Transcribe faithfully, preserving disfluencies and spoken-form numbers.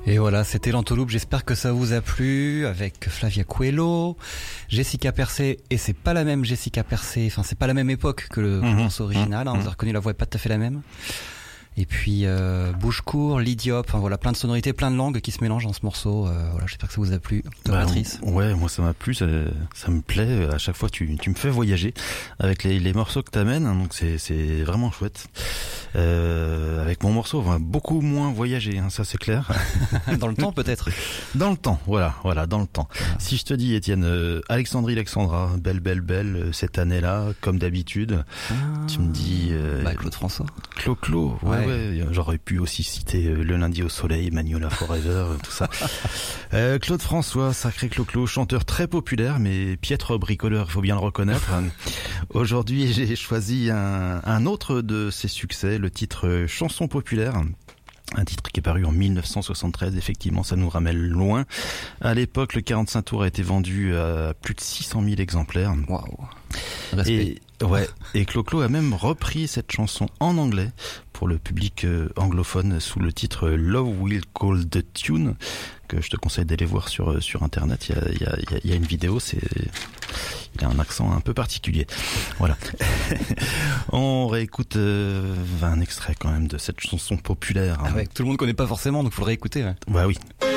Et voilà, c'était l'Entourloupe, j'espère que ça vous a plu, avec Flavia Coelho, Jessica Persé, et c'est pas la même Jessica Persé, enfin c'est pas la même époque que le, que le Mmh. morceau original, hein, Mmh. vous avez reconnu la voix est pas tout à fait la même. Et puis euh, Bouchecourt, Lydiop, enfin voilà, plein de sonorités, plein de langues qui se mélangent dans ce morceau. Euh, voilà, j'espère que ça vous a plu. Bah, Patrice. ouais, moi ça m'a plu, ça, ça me plaît. À chaque fois, tu, tu me fais voyager avec les, les morceaux que t'amènes, donc c'est, c'est vraiment chouette. Euh, avec mon morceau, on va beaucoup moins voyager, hein, ça c'est clair. Dans le temps peut-être. Dans le temps, voilà, voilà, dans le temps. Ah. Si je te dis, Étienne, euh, Alexandrie Alexandra, belle, belle, belle, euh, cette année-là, comme d'habitude, ah. tu me dis... Euh, bah, Claude François. Claude Claude, ouais, ouais. ouais. J'aurais pu aussi citer euh, Le lundi au soleil, Magnolia Forever, tout ça. Euh, Claude François, sacré Claude Claude, chanteur très populaire, mais piètre bricoleur, il faut bien le reconnaître. Aujourd'hui, j'ai choisi un, un autre de ses succès, le titre Chanson populaire. Un titre qui est paru en mille neuf cent soixante-treize, effectivement, ça nous ramène loin. À l'époque, le quarante-cinq tours a été vendu à plus de six cent mille exemplaires. Waouh. Et, ouais. Et Clo-Clo a même repris cette chanson en anglais pour le public euh, anglophone sous le titre Love Will Call the Tune, que je te conseille d'aller voir sur, sur internet. Il y a, il y a, il y a une vidéo, c'est, il a un accent un peu particulier. Voilà. On réécoute euh, un extrait quand même de cette chanson populaire. Ah ouais, que tout le monde connaît pas forcément, donc faut le réécouter. Ouais. Bah oui.